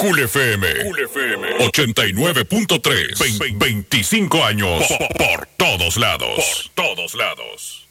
Cool FM 89.3. 25 años por todos lados.